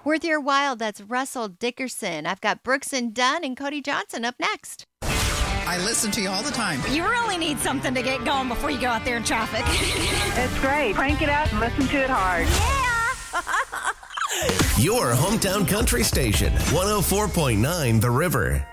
Worth Your While, that's Russell Dickerson. I've got Brooks and Dunn and Cody Johnson up next. I listen to you all the time. You really need something to get going before you go out there in traffic. It's great. Crank it up and listen to it hard. Yeah! Your hometown country station, 104.9 The River.